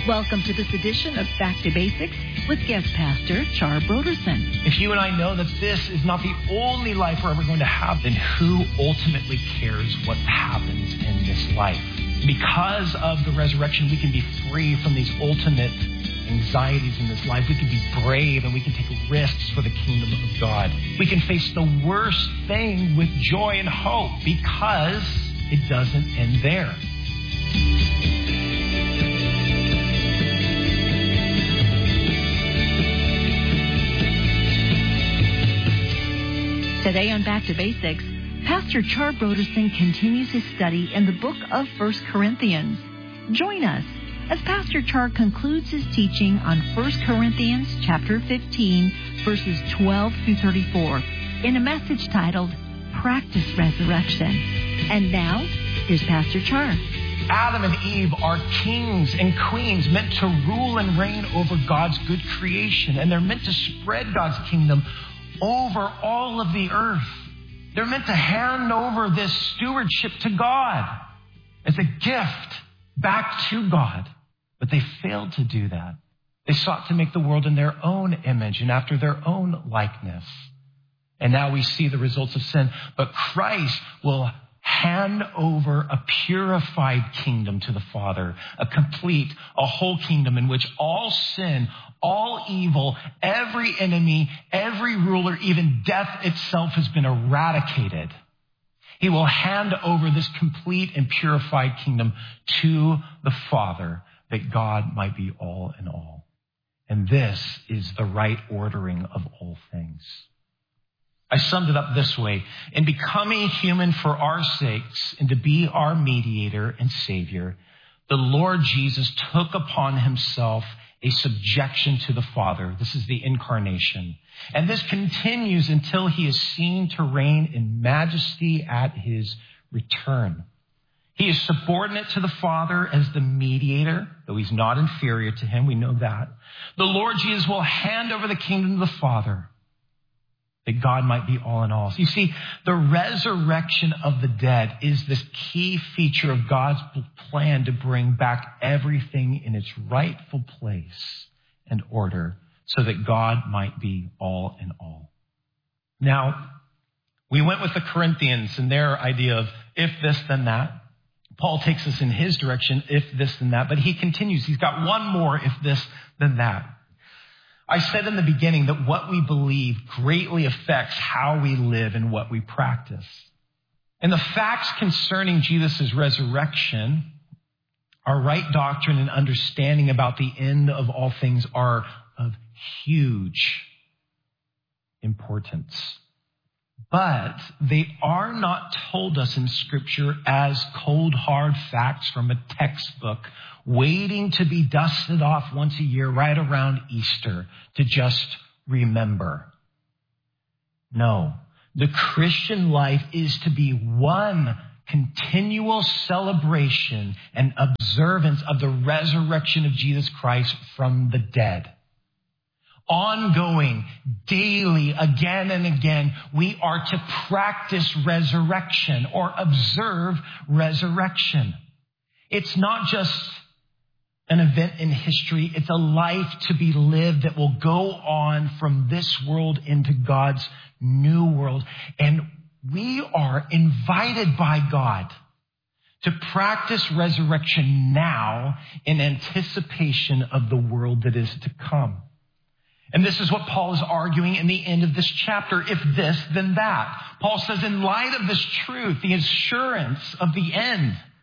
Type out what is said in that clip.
Welcome to this edition of Back to Basics with guest pastor Char Broderson. If you and I know that this is not the only life we're ever going to have, then who ultimately cares what happens in this life? Because of the resurrection, we can be free from these ultimate anxieties in this life. We can be brave and we can take risks for the kingdom of God. We can face the worst thing with joy and hope because it doesn't end there. Today on Back to Basics, Pastor Char Broderson continues his study in the book of 1 Corinthians. Join us as Pastor Char concludes his teaching on 1 Corinthians chapter 15, verses 12 through 34, in a message titled, Practice Resurrection. And now, here's Pastor Char. Adam and Eve are kings and queens meant to rule and reign over God's good creation, and they're meant to spread God's kingdom over all of the earth. They're meant to hand over this stewardship to God as a gift back to God. But they failed to do that. They sought to make the world in their own image and after their own likeness. And now we see the results of sin. But Christ will hand over a purified kingdom to the Father, a whole kingdom in which all sin, all evil, every enemy, every ruler, even death itself has been eradicated. He will hand over this complete and purified kingdom to the Father that God might be all in all. And this is the right ordering of all things. I summed it up this way. In becoming human for our sakes and to be our mediator and savior, the Lord Jesus took upon himself a subjection to the Father. This is the incarnation. And this continues until he is seen to reign in majesty at his return. He is subordinate to the Father as the mediator, though he's not inferior to him. We know that. The Lord Jesus will hand over the kingdom to the Father, that God might be all in all. So you see, the resurrection of the dead is this key feature of God's plan to bring back everything in its rightful place and order so that God might be all in all. Now, we went with the Corinthians and their idea of if this, then that. Paul takes us in his direction, if this, then that. But he continues. He's got one more, if this, then that. I said in the beginning that what we believe greatly affects how we live and what we practice. And the facts concerning Jesus' resurrection, our right doctrine and understanding about the end of all things are of huge importance. But they are not told us in Scripture as cold, hard facts from a textbook waiting to be dusted off once a year right around Easter to just remember. No, the Christian life is to be one continual celebration and observance of the resurrection of Jesus Christ from the dead. Ongoing, daily, again and again, we are to practice resurrection or observe resurrection. It's not just an event in history. It's a life to be lived that will go on from this world into God's new world. And we are invited by God to practice resurrection now in anticipation of the world that is to come. And this is what Paul is arguing in the end of this chapter. If this, then that. Paul says, in light of this truth, the assurance of the end,